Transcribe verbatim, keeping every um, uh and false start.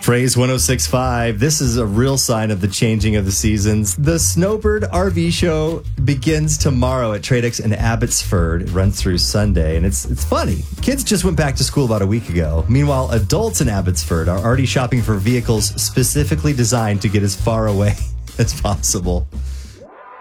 Phrase one oh six point five. This is a real sign of the changing of the seasons. The Snowbird R V show begins tomorrow at Tradex in Abbotsford. It runs through Sunday, and it's it's funny. Kids just went back to school about a week ago. Meanwhile, adults in Abbotsford are already shopping for vehicles specifically designed to get as far away as possible.